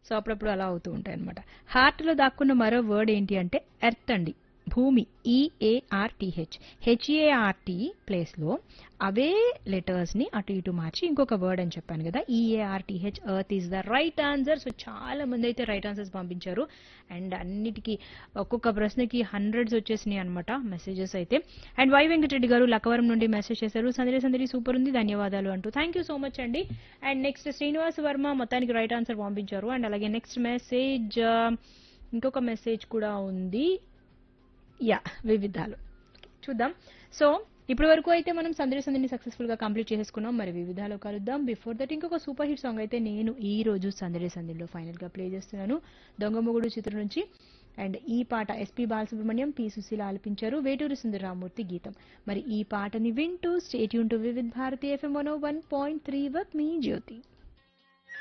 So అప్పుడప్పుడు అలా అవుతూ ఉంటాయి అనమాట. హార్ట్లో దాక్కున్న మరో వర్డ్ ఏంటి అంటే ఎర్త్ అండి, భూమి. ఈఏఆర్టీహెచ్, హెచ్ఏఆర్టీ ప్లేస్లో అవే లెటర్స్ ని అటు ఇటు మార్చి ఇంకొక వర్డ్ అని చెప్పాను కదా, ఈఏఆర్టీహెచ్, earth is the right answer. So చాలా మంది అయితే రైట్ ఆన్సర్స్ పంపించారు. అండ్ అన్నిటికీ ఒక్కొక్క ప్రశ్నకి హండ్రెడ్స్ వచ్చేసినాయి అనమాట మెసేజెస్ అయితే. అండ్ వై వెంకటరెడ్డి గారు లక్కవరం నుండి మెసేజ్ చేశారు, సందడి సందడి సూపర్ ఉంది, ధన్యవాదాలు అంటూ. థ్యాంక్ యూ సో మచ్ అండి. అండ్ నెక్స్ట్ శ్రీనివాస్ వర్మ మొత్తానికి రైట్ ఆన్సర్ పంపించారు. అండ్ అలాగే నెక్స్ట్ మెసేజ్, ఇంకొక మెసేజ్ కూడా ఉంది. యా, వివిధాలు చూద్దాం. సో ఇప్పటి వరకు అయితే మనం సందడి సందడిని సక్సెస్ఫుల్ గా కంప్లీట్ చేసుకున్నాం. మరి వివిధాలు కలుద్దాం. బిఫోర్ దట్ ఇంకొక సూపర్ హిట్ సాంగ్ అయితే నేను ఈ రోజు సందడి సందడిలో ఫైనల్ గా ప్లే చేస్తున్నాను, దొంగ మొగుడు చిత్రం నుంచి. అండ్ ఈ పాట ఎస్పి బాలసుబ్రహ్మణ్యం, పి సుశీల ఆలపించారు, వేటూరి సుందరరామూర్తి గీతం. మరి ఈ పాటని వింటూ stay tune to Vividh Bharati FM 101.3 with me Jyothi.